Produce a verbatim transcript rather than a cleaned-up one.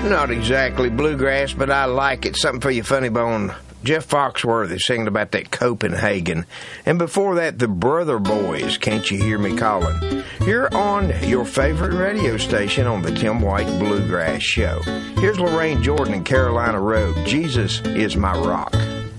Not exactly bluegrass, but I like it. Something for your funny bone. Jeff Foxworthy singing about that Copenhagen. And before that, the Brother Boys, Can't You Hear Me Calling? Here on your favorite radio station on the Tim White Bluegrass Show. Here's Lorraine Jordan and Carolina Road. Jesus is my rock.